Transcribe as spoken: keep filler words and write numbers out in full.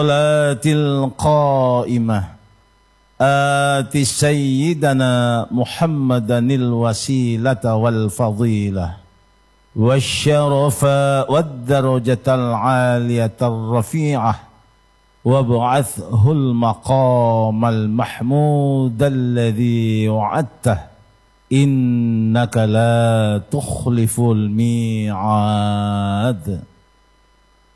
الصلاة القائمة آت سيدنا محمدا الوسيلة والفضيلة والشرف والدرجة العالية الرفيعة وابعثه المقام المحمود الذي وعدته إنك لا تخلف الميعاد.